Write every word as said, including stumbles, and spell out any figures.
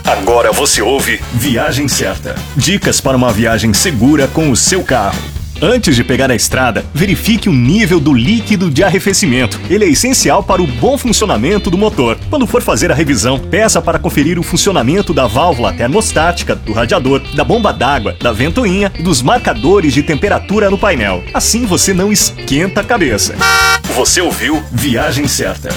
Agora você ouve Viagem Certa. Dicas para uma viagem segura com o seu carro. Antes de pegar a estrada, verifique o nível do líquido de arrefecimento. Ele é essencial para o bom funcionamento do motor. Quando for fazer a revisão, peça para conferir o funcionamento da válvula termostática, do radiador, da bomba d'água, da ventoinha e dos marcadores de temperatura no painel. Assim você não esquenta a cabeça. Você ouviu Viagem Certa.